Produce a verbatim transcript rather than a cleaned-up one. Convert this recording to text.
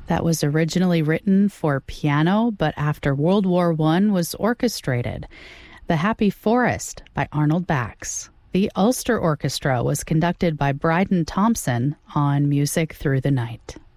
that was originally written for piano, but after World War One was orchestrated. The Happy Forest by Arnold Bax. The Ulster Orchestra was conducted by Bryden Thompson on Music Through the Night.